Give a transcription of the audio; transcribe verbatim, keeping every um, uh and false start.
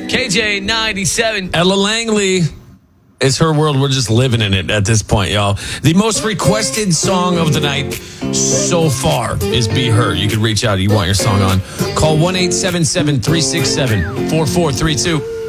K J ninety-seven. Ella Langley. It's her world. We're just living in it at this point, y'all. The most requested song of the night so far is Be Her. You can reach out if you want your song on. Call one eight seven seven, three six seven, four four three two.